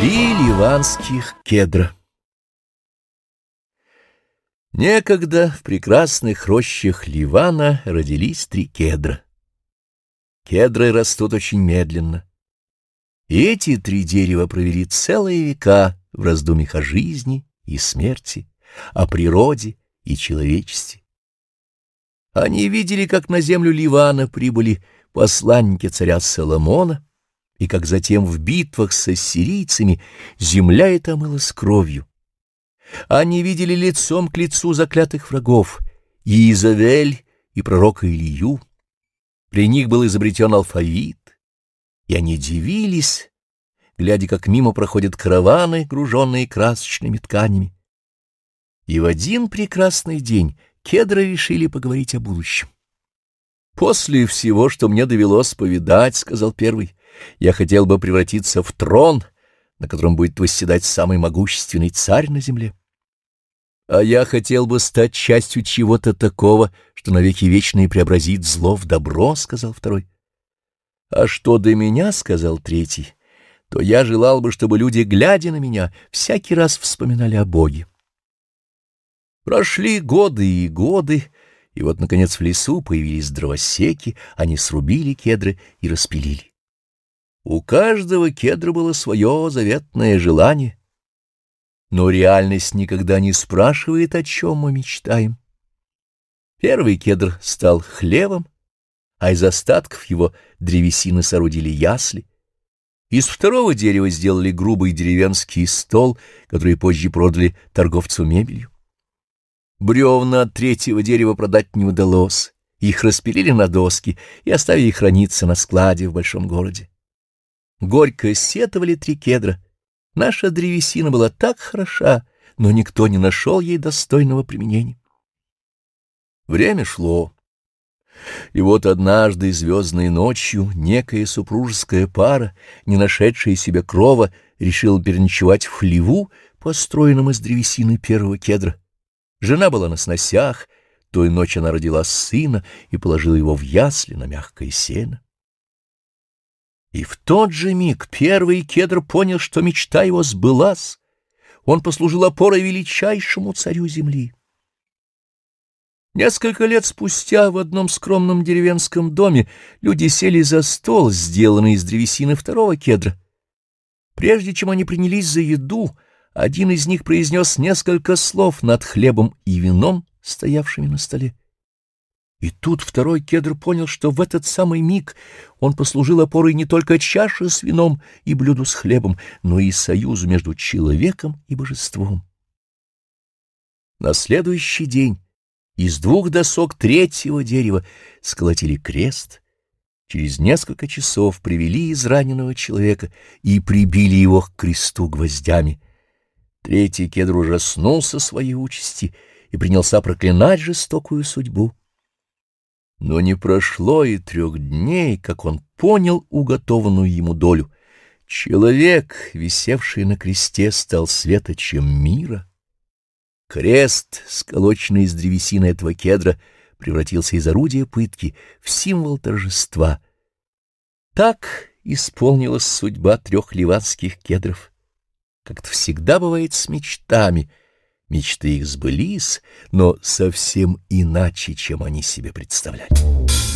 Три ливанских кедра. Некогда в прекрасных рощах Ливана родились три кедра. Кедры растут очень медленно. И эти три дерева провели целые века в раздумьях о жизни и смерти, о природе и человечестве. Они видели, как на землю Ливана прибыли посланники царя Соломона, и как затем в битвах с ассирийцами земля эта омылась кровью. Они видели лицом к лицу заклятых врагов Иезавель и пророка Илью. При них был изобретен алфавит, и они дивились, глядя, как мимо проходят караваны, груженные красочными тканями. И в один прекрасный день кедры решили поговорить о будущем. «После всего, что мне довелось повидать, — сказал первый, — я хотел бы превратиться в трон, на котором будет восседать самый могущественный царь на земле. А я хотел бы стать частью чего-то такого, что навеки вечные преобразит зло в добро, — сказал второй. А что до меня, — сказал третий, — то я желал бы, чтобы люди, глядя на меня, всякий раз вспоминали о Боге. Прошли годы и годы, и вот, наконец, в лесу появились дровосеки, они срубили кедры и распилили. У каждого кедра было свое заветное желание, но реальность никогда не спрашивает, о чем мы мечтаем. Первый кедр стал хлевом, а из остатков его древесины соорудили ясли. Из второго дерева сделали грубый деревенский стол, который позже продали торговцу мебелью. Бревна от третьего дерева продать не удалось, их распилили на доски и оставили храниться на складе в большом городе. Горько сетовали три кедра. Наша древесина была так хороша, но никто не нашел ей достойного применения. Время шло, и вот однажды звездной ночью некая супружеская пара, не нашедшая себе крова, решила переночевать в хлеву, построенном из древесины первого кедра. Жена была на сносях, той ночью она родила сына и положила его в ясли на мягкое сено. И в тот же миг первый кедр понял, что мечта его сбылась. Он послужил опорой величайшему царю земли. Несколько лет спустя в одном скромном деревенском доме люди сели за стол, сделанный из древесины второго кедра. Прежде чем они принялись за еду, один из них произнес несколько слов над хлебом и вином, стоявшими на столе. И тут второй кедр понял, что в этот самый миг он послужил опорой не только чаше с вином и блюду с хлебом, но и союзу между человеком и божеством. На следующий день из двух досок третьего дерева сколотили крест, через несколько часов привели израненного человека и прибили его к кресту гвоздями. Третий кедр ужаснулся своей участи и принялся проклинать жестокую судьбу. Но не прошло и 3 дней, как он понял уготованную ему долю. Человек, висевший на кресте, стал светочем мира. Крест, сколоченный из древесины этого кедра, превратился из орудия пытки в символ торжества. Так исполнилась судьба 3 ливанских кедров. Как-то всегда бывает с мечтами. Мечты их сбылись, но совсем иначе, чем они себе представляли.